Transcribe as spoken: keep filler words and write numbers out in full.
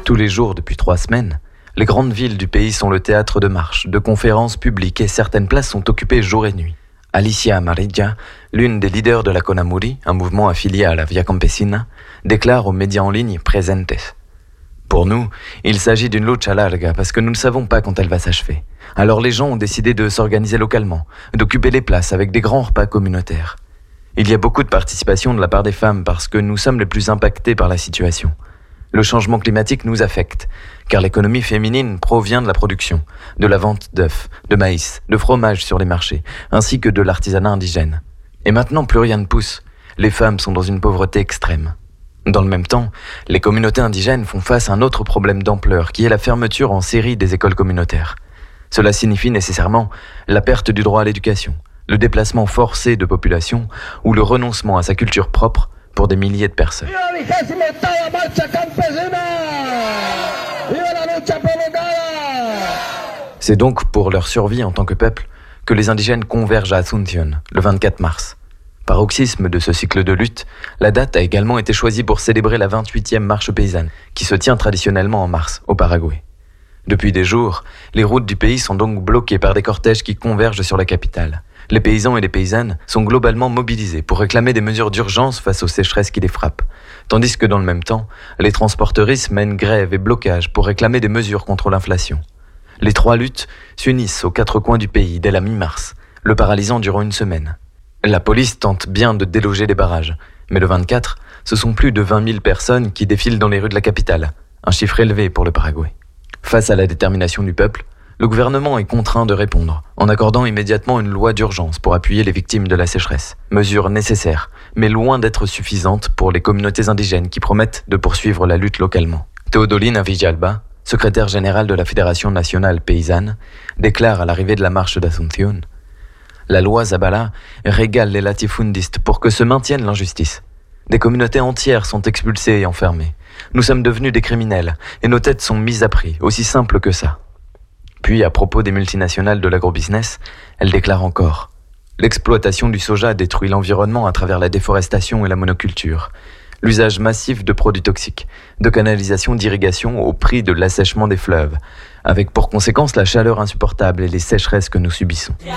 Tous les jours depuis trois semaines, les grandes villes du pays sont le théâtre de marches, de conférences publiques et certaines places sont occupées jour et nuit. Alicia Amarilla, l'une des leaders de la Conamuri, un mouvement affilié à la Via Campesina, déclare aux médias en ligne Presentes. Pour nous, il s'agit d'une lucha larga parce que nous ne savons pas quand elle va s'achever. Alors les gens ont décidé de s'organiser localement, d'occuper les places avec des grands repas communautaires. Il y a beaucoup de participation de la part des femmes parce que nous sommes les plus impactés par la situation. Le changement climatique nous affecte, car l'économie féminine provient de la production, de la vente d'œufs, de maïs, de fromage sur les marchés, ainsi que de l'artisanat indigène. Et maintenant, plus rien ne pousse. Les femmes sont dans une pauvreté extrême. Dans le même temps, les communautés indigènes font face à un autre problème d'ampleur, qui est la fermeture en série des écoles communautaires. Cela signifie nécessairement la perte du droit à l'éducation, le déplacement forcé de population ou le renoncement à sa culture propre pour des milliers de personnes. C'est donc pour leur survie en tant que peuple que les indigènes convergent à Asunción le vingt-quatre mars. Paroxysme de ce cycle de lutte, la date a également été choisie pour célébrer la vingt-huitième marche paysanne, qui se tient traditionnellement en mars, au Paraguay. Depuis des jours, les routes du pays sont donc bloquées par des cortèges qui convergent sur la capitale. Les paysans et les paysannes sont globalement mobilisés pour réclamer des mesures d'urgence face aux sécheresses qui les frappent, tandis que dans le même temps, les transporteuristes mènent grève et blocage pour réclamer des mesures contre l'inflation. Les trois luttes s'unissent aux quatre coins du pays dès la mi-mars, le paralysant durant une semaine. La police tente bien de déloger les barrages, mais le vingt-quatre, ce sont plus de vingt mille personnes qui défilent dans les rues de la capitale, un chiffre élevé pour le Paraguay. Face à la détermination du peuple, le gouvernement est contraint de répondre, en accordant immédiatement une loi d'urgence pour appuyer les victimes de la sécheresse. Mesure nécessaire, mais loin d'être suffisante pour les communautés indigènes qui promettent de poursuivre la lutte localement. Teodolina Villalba, secrétaire générale de la Fédération nationale paysanne, déclare à l'arrivée de la marche d'Asunción: la loi Zabala régale les latifundistes pour que se maintienne l'injustice. Des communautés entières sont expulsées et enfermées. Nous sommes devenus des criminels et nos têtes sont mises à prix, aussi simple que ça. Puis, à propos des multinationales de l'agrobusiness, elle déclare encore: l'exploitation du soja détruit l'environnement à travers la déforestation et la monoculture. L'usage massif de produits toxiques, de canalisation d'irrigation au prix de l'assèchement des fleuves, avec pour conséquence la chaleur insupportable et les sécheresses que nous subissons.